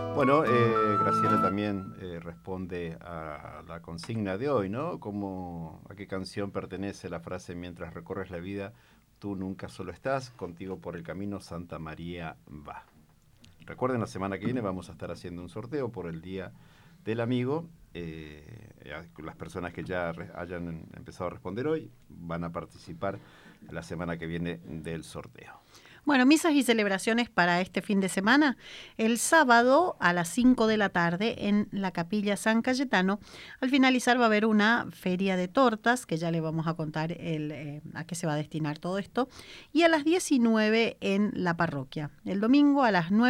Bueno, Graciela también responde a la consigna de hoy, ¿no? ¿A qué canción pertenece la frase mientras recorres la vida, tú nunca solo estás, contigo por el camino Santa María va? Recuerden, la semana que viene vamos a estar haciendo un sorteo por el Día del Amigo. Las personas que ya hayan empezado a responder hoy van a participar la semana que viene del sorteo. Bueno, misas y celebraciones para este fin de semana. El sábado a las 5 de la tarde en la Capilla San Cayetano. Al finalizar va a haber una feria de tortas, que ya le vamos a contar a qué se va a destinar todo esto. Y a las 19 en la parroquia. El domingo a las 9